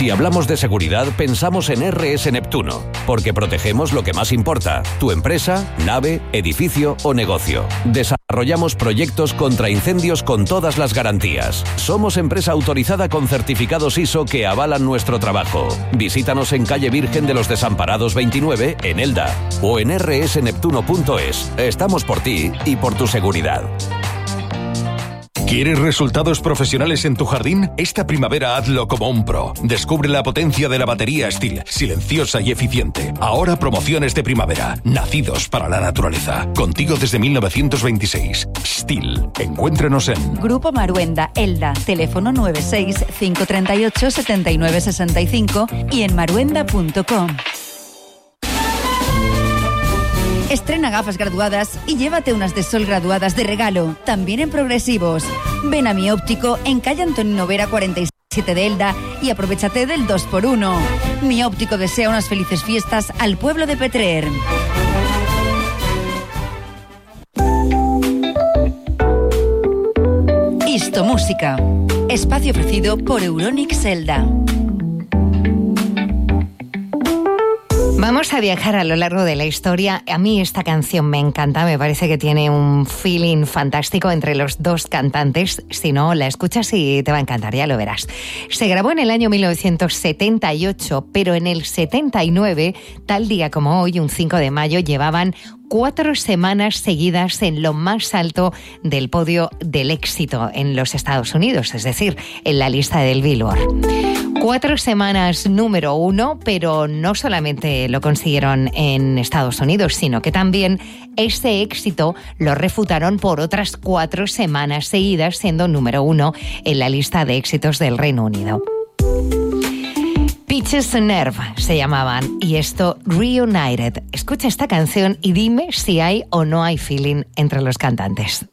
Si hablamos de seguridad, pensamos en RS Neptuno, porque protegemos lo que más importa, tu empresa, nave, edificio o negocio. Desarrollamos proyectos contra incendios con todas las garantías. Somos empresa autorizada con certificados ISO que avalan nuestro trabajo. Visítanos en calle Virgen de los Desamparados 29, en Elda, o en rsneptuno.es. Estamos por ti y por tu seguridad. ¿Quieres resultados profesionales en tu jardín? Esta primavera hazlo como un pro. Descubre la potencia de la batería Stihl, silenciosa y eficiente. Ahora promociones de primavera, nacidos para la naturaleza. Contigo desde 1926. Stihl. Encuéntranos en Grupo Maruenda, Elda, teléfono 96 538 7965 y en maruenda.com. Estrena gafas graduadas y llévate unas de sol graduadas de regalo, también en progresivos. Ven a Mi Óptico en calle Antonino Vera 47 de Elda y aprovechate del 2x1. Mi Óptico desea unas felices fiestas al pueblo de Petrer. Isto Música. Espacio ofrecido por Euronics Elda. Vamos a viajar a lo largo de la historia. A mí esta canción me encanta, me parece que tiene un feeling fantástico entre los dos cantantes. Si no, la escuchas y te va a encantar, ya lo verás. Se grabó en el año 1978, pero en el 79, tal día como hoy, un 5 de mayo, llevaban 4 semanas seguidas en lo más alto del podio del éxito en los Estados Unidos, es decir, en la lista del Billboard. 4 semanas número 1, pero no solamente lo consiguieron en Estados Unidos, sino que también ese éxito lo refutaron por otras 4 semanas seguidas, siendo número 1 en la lista de éxitos del Reino Unido. Peaches and Nerve se llamaban, y esto Reunited. Escucha esta canción y dime si hay o no hay feeling entre los cantantes.